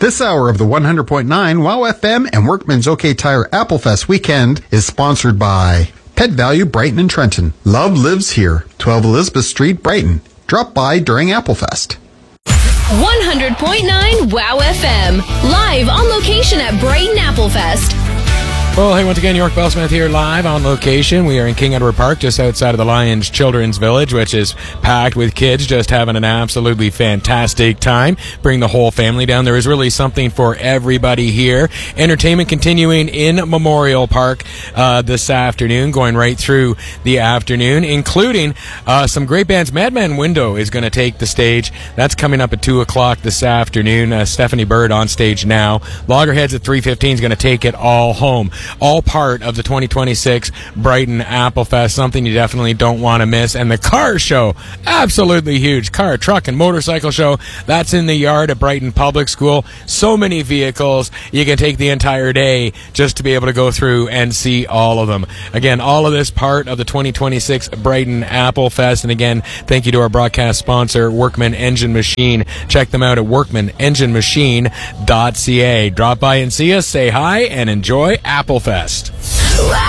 This hour of the 100.9 WOW FM and Workman's OK Tire Applefest weekend is sponsored by Pet Value Brighton and Trenton. Love lives here. 12 Elizabeth Street, Brighton. Drop by during Applefest. 100.9 WOW FM. Live on location at Brighton Applefest. Well, hey, once again, York Bell-Smith here live on location. We are in King Edward Park, just outside of the Lions Children's Village, which is packed with kids just having an absolutely fantastic time. Bring the whole family down. There is really something for everybody here. Entertainment continuing in Memorial Park this afternoon, going right through the afternoon, including some great bands. Madman Window is going to take the stage. That's coming up at 2 o'clock this afternoon. Stephanie Bird on stage now. Loggerheads at 3:15 is going to take it all home. All part of the 2026 Brighton Applefest, something you definitely don't want to miss. And the car show, absolutely huge. Car, truck, and motorcycle show. That's in the yard at Brighton Public School. So many vehicles. You can take the entire day just to be able to go through and see all of them. Again, all of this part of the 2026 Brighton Applefest. And again, thank you to our broadcast sponsor, Workman Engine Machine. Check them out at workmanenginemachine.ca. Drop by and see us, say hi, and enjoy Applefest.